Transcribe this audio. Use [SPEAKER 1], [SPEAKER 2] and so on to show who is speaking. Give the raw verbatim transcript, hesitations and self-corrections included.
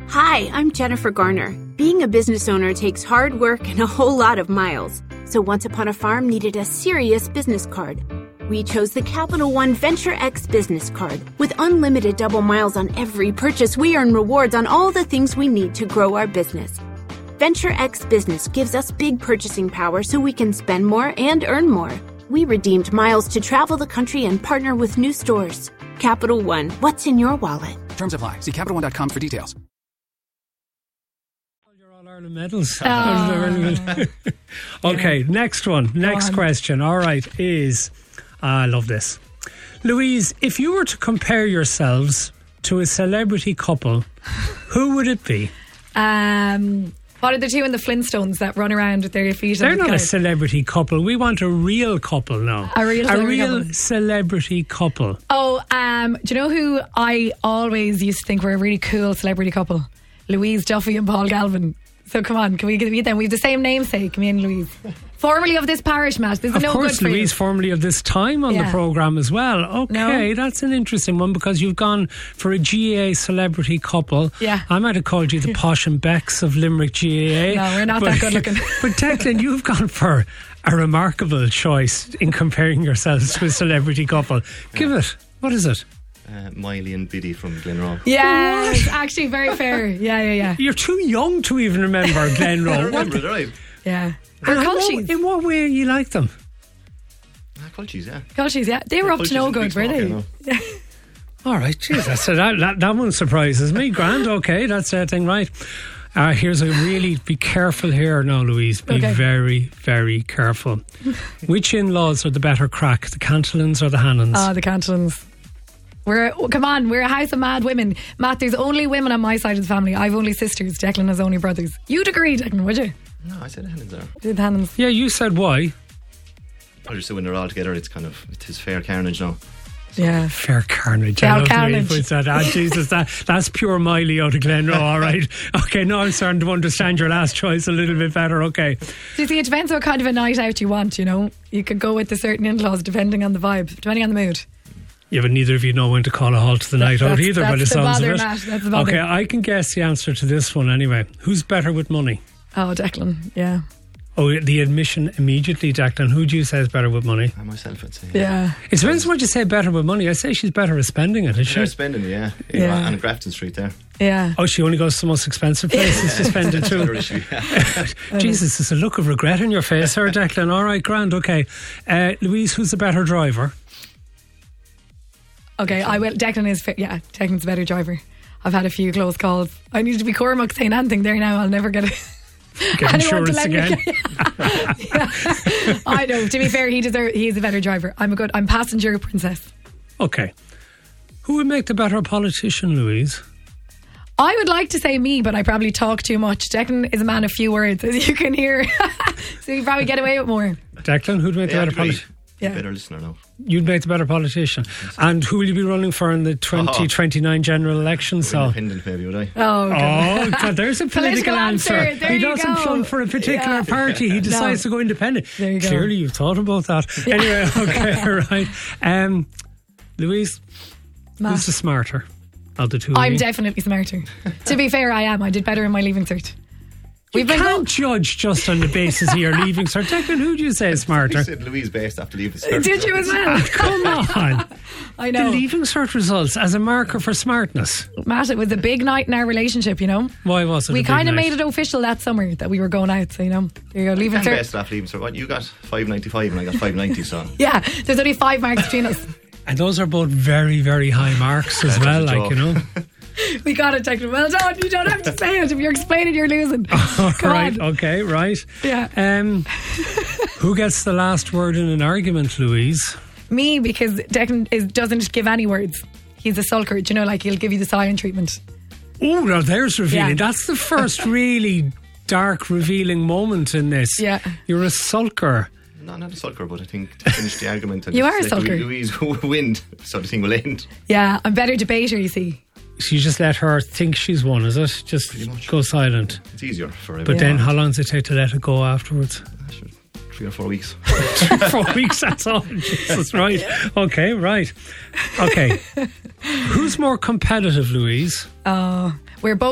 [SPEAKER 1] Hi, I'm Jennifer Garner. Being a business owner takes hard work and a whole lot of miles. So Once Upon a Farm needed a serious business card. We chose the Capital One Venture X business card. With unlimited double miles on every purchase, we earn rewards on all the things we need to grow our business. Venture X Business gives us big purchasing power so we can spend more and earn more. We redeemed miles to travel the country and partner with new stores. Capital One, what's in your wallet?
[SPEAKER 2] Terms apply. See Capital One dot com for details.
[SPEAKER 3] Ireland medals.
[SPEAKER 4] Oh.
[SPEAKER 3] Okay, yeah. Next one. Next on. question. All right, is ah, I love this. Louise, if you were to compare yourselves to a celebrity couple, who would it be?
[SPEAKER 4] Um, what are the two in the Flintstones that run around with their feet?
[SPEAKER 3] They're
[SPEAKER 4] on the
[SPEAKER 3] not
[SPEAKER 4] couch?
[SPEAKER 3] a celebrity couple. We want a real couple now.
[SPEAKER 4] A real,
[SPEAKER 3] a
[SPEAKER 4] celebrity,
[SPEAKER 3] real
[SPEAKER 4] couple.
[SPEAKER 3] celebrity couple.
[SPEAKER 4] Oh, um, do you know who I always used to think were a really cool celebrity couple? Louise Duffy and Paul Galvin. So come on, can we get them? We have the same namesake, me and Louise. Formerly of this parish, Matt. This is
[SPEAKER 3] of
[SPEAKER 4] no
[SPEAKER 3] course,
[SPEAKER 4] good for
[SPEAKER 3] Louise,
[SPEAKER 4] you.
[SPEAKER 3] formerly of this time on
[SPEAKER 4] Yeah.
[SPEAKER 3] the programme as well. Okay,
[SPEAKER 4] No.
[SPEAKER 3] that's an interesting one because you've gone for a G A A celebrity couple.
[SPEAKER 4] Yeah.
[SPEAKER 3] I might have called you the Posh and Becks of Limerick G A A.
[SPEAKER 4] No, we're not that good looking.
[SPEAKER 3] But Declan, you've gone for a remarkable choice in comparing yourselves to a celebrity couple. Give
[SPEAKER 5] Yeah.
[SPEAKER 3] it. What is it?
[SPEAKER 5] Uh, Miley and Biddy from Glenroe.
[SPEAKER 4] Yeah, it's actually very fair. Yeah, yeah, yeah.
[SPEAKER 3] You're too young to even remember Glenroe.
[SPEAKER 5] I remember it, right?
[SPEAKER 4] Yeah.
[SPEAKER 3] And
[SPEAKER 4] Or
[SPEAKER 3] in, what,
[SPEAKER 4] Culchies.
[SPEAKER 3] in what way you like them?
[SPEAKER 5] Ah, Culchies, yeah.
[SPEAKER 4] Culchies, yeah. They were up
[SPEAKER 5] Culchies
[SPEAKER 4] to no
[SPEAKER 5] is a big
[SPEAKER 4] good, were
[SPEAKER 5] smoke,
[SPEAKER 4] they?
[SPEAKER 5] you know.
[SPEAKER 3] All right, geez, that's, that, that, that one surprises me. Grand, okay, that's that thing, right. Uh, here's a really, be careful here now, Louise. Be
[SPEAKER 4] Okay.
[SPEAKER 3] very, very careful. Which in-laws are the better crack, the Cantillans or the Hannons?
[SPEAKER 4] Ah, the Cantillans. We're oh, come on, we're a house of mad women. Matt, there's only women on my side of the family. I've only sisters. Declan has only brothers. You'd agree, Declan, would you?
[SPEAKER 5] No, I said Hannons there.
[SPEAKER 4] Did Hannons?
[SPEAKER 3] Yeah, you said why?
[SPEAKER 5] I just say when they're all together, it's kind of, it's his fair carnage now.
[SPEAKER 4] Yeah.
[SPEAKER 3] Fair carnage.
[SPEAKER 4] Fair
[SPEAKER 3] I love the way you
[SPEAKER 4] carnage.
[SPEAKER 3] put that. Ah, Jesus, that, that's pure Miley out of Glenroe, all right. Okay, now I'm starting to understand your last choice a little bit better, okay.
[SPEAKER 4] Do you see, it depends what kind of a night out you want, you know? You could go with the certain in-laws depending on the vibe, depending on the mood.
[SPEAKER 3] Yeah, but neither of you know when to call a halt to the night out
[SPEAKER 4] That's-
[SPEAKER 3] either, by the
[SPEAKER 4] that's the
[SPEAKER 3] sounds
[SPEAKER 4] bother,
[SPEAKER 3] of it.
[SPEAKER 4] Matt, that's the bother.
[SPEAKER 3] Okay, I can guess the answer to this one anyway. Who's better with money?
[SPEAKER 4] Oh, Declan, yeah.
[SPEAKER 3] Oh, the admission immediately, Declan. Who do you say is better with money?
[SPEAKER 5] I myself, I'd say.
[SPEAKER 4] Yeah.
[SPEAKER 3] It depends what you say better with money. I say she's better at spending it, is she?
[SPEAKER 5] They're spending it, yeah.
[SPEAKER 4] Yeah.
[SPEAKER 5] yeah. On Grafton Street there.
[SPEAKER 4] Yeah.
[SPEAKER 3] Oh, she only goes to the most expensive places to spend it
[SPEAKER 5] That's another
[SPEAKER 3] too.
[SPEAKER 5] issue, yeah.
[SPEAKER 3] Jesus, there's a look of regret in your face here, Declan. All right, grand, okay. Uh, Louise, who's the better driver?
[SPEAKER 4] Okay, I will. Declan is, fit. Yeah, Declan's a better driver. I've had a few close calls. I need to be Cormac saying anything there now. I'll never get it.
[SPEAKER 3] Get
[SPEAKER 4] Anyone to
[SPEAKER 3] insurance
[SPEAKER 4] let me-
[SPEAKER 3] again.
[SPEAKER 4] Yeah. I know. To be fair, he deserves. He's a better driver. I'm a good. I'm passenger princess.
[SPEAKER 3] Okay. Who would make the better politician, Louise?
[SPEAKER 4] I would like to say me, but I probably talk too much. Declan is a man of few words, as you can hear. So you probably get away with more.
[SPEAKER 3] Declan, who'd make the
[SPEAKER 5] Yeah,
[SPEAKER 3] better
[SPEAKER 5] I'd agree.
[SPEAKER 3] politician?
[SPEAKER 4] Yeah.
[SPEAKER 5] Better listener now.
[SPEAKER 3] You'd make the better politician. And who will you be running for in the twenty twenty-nine general election? So.
[SPEAKER 5] Independent, maybe, would I?
[SPEAKER 4] Oh, God.
[SPEAKER 3] Oh, God, there's a political,
[SPEAKER 4] Political
[SPEAKER 3] answer.
[SPEAKER 4] answer. There
[SPEAKER 3] He
[SPEAKER 4] you
[SPEAKER 3] doesn't
[SPEAKER 4] go.
[SPEAKER 3] plug for a particular
[SPEAKER 4] Yeah.
[SPEAKER 3] party. He decides
[SPEAKER 4] No.
[SPEAKER 3] to go independent.
[SPEAKER 4] There you go.
[SPEAKER 3] Clearly, you've thought about that. Anyway, okay, right. Um, Louise,
[SPEAKER 4] Matt.
[SPEAKER 3] who's the smarter of the two of
[SPEAKER 4] I'm
[SPEAKER 3] you?
[SPEAKER 4] definitely smarter. To be fair, I am. I did better in my leaving cert.
[SPEAKER 3] You
[SPEAKER 4] We've been
[SPEAKER 3] can't
[SPEAKER 4] go-
[SPEAKER 3] judge just on the basis of your leaving cert. Declan, who do you say is
[SPEAKER 5] You
[SPEAKER 3] smarter?
[SPEAKER 5] said Louise based after leaving the
[SPEAKER 4] Did you as well?
[SPEAKER 3] Come on.
[SPEAKER 4] I
[SPEAKER 3] The
[SPEAKER 4] know.
[SPEAKER 3] leaving cert results as a marker for smartness.
[SPEAKER 4] Matt, it was a big night in our relationship, you know.
[SPEAKER 3] Why was it
[SPEAKER 4] We
[SPEAKER 3] a big
[SPEAKER 4] kind of
[SPEAKER 3] night?
[SPEAKER 4] made it official that summer that we were going out, so you know. There you go, leaving
[SPEAKER 5] And
[SPEAKER 4] cert.
[SPEAKER 5] best after leaving, so what? You got five ninety-five and I got five ninety, so.
[SPEAKER 4] Yeah, there's only five marks between us.
[SPEAKER 3] And those are both very, very high marks as
[SPEAKER 5] That's
[SPEAKER 3] well,
[SPEAKER 5] a
[SPEAKER 3] like,
[SPEAKER 5] joke.
[SPEAKER 3] you know.
[SPEAKER 4] We got it, Declan. Well done. You don't have to say it. If you're explaining, you're losing. Come
[SPEAKER 3] right,
[SPEAKER 4] on.
[SPEAKER 3] okay, right.
[SPEAKER 4] Yeah.
[SPEAKER 3] Um, who gets the last word in an argument, Louise?
[SPEAKER 4] Me, because Declan is, doesn't give any words. He's a sulker. Do you know, like he'll give you the silent treatment.
[SPEAKER 3] Oh, now there's revealing.
[SPEAKER 4] Yeah.
[SPEAKER 3] That's the first really dark, revealing moment in this.
[SPEAKER 4] Yeah.
[SPEAKER 3] You're a sulker.
[SPEAKER 5] No, not a sulker, but I think to finish the argument, and
[SPEAKER 4] You
[SPEAKER 5] just
[SPEAKER 4] are a
[SPEAKER 5] let
[SPEAKER 4] sulker.
[SPEAKER 5] Louise will win, so the thing will end.
[SPEAKER 4] Yeah, I'm better debater, you see.
[SPEAKER 3] So you just let her think she's won, is it? Just
[SPEAKER 5] Pretty much.
[SPEAKER 3] go silent.
[SPEAKER 5] It's easier for
[SPEAKER 3] But
[SPEAKER 5] everyone.
[SPEAKER 3] then how long does it take to let it go afterwards?
[SPEAKER 5] Three or four weeks.
[SPEAKER 3] Four weeks, that's all. Jesus, right. Okay, right. Okay. Who's more competitive, Louise?
[SPEAKER 4] Uh, we're both